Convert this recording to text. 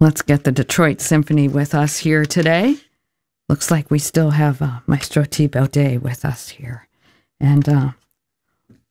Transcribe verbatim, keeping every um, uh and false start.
Let's get the Detroit Symphony with us here today. Looks like we still have uh, Maestro T. Baudet with us here. And uh,